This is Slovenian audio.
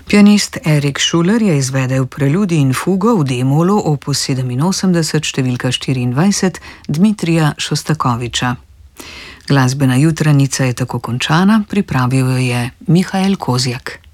Pianist Erik Schuler je izvedel preludij in fugo v D-molu opus 87 številka 24 Dmitrija Šostakoviča. Glasbena jutranica je tako končana, pripravil jo je Mihael Kozjak.